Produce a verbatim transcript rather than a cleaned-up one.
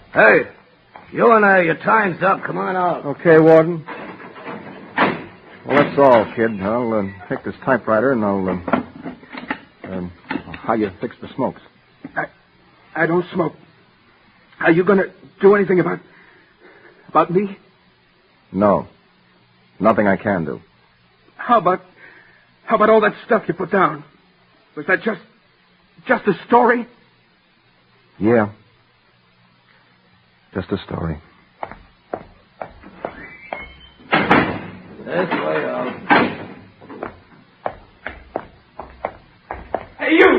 Hey, you and I, your time's up. Come on out. Okay, Warden. Well, that's all, kid. I'll uh, take this typewriter and I'll... Uh, um, how you fix the smokes? I, I don't smoke. Are you going to do anything about... about me? No. Nothing I can do. How about... how about all that stuff you put down? Was that just... just a story? Yeah. Just a story. This way out. Hey, you!